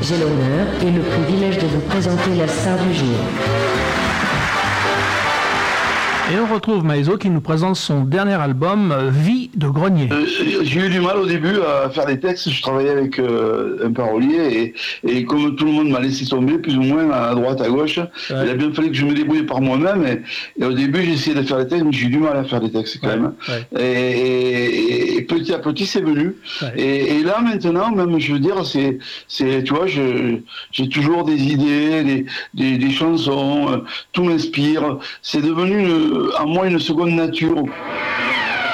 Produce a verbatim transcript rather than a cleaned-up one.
j'ai l'honneur et le privilège de vous présenter la star du jour. Et on retrouve Maezo qui nous présente son dernier album, Vie de grenier. Euh, j'ai eu du mal au début à faire des textes. Je travaillais avec euh, un parolier et, et comme tout le monde m'a laissé tomber, plus ou moins à droite, à gauche, ouais. Il a bien fallu que je me débrouille par moi-même. Et, et au début, j'ai essayé de faire des textes, mais j'ai eu du mal à faire des textes quand ouais, même. Ouais. Et, et, et petit à petit, c'est venu. Ouais. Et, et là, maintenant, même, je veux dire, c'est, c'est tu vois, je, j'ai toujours des idées, des, des, des chansons, euh, tout m'inspire. C'est devenu une, à moi une seconde nature.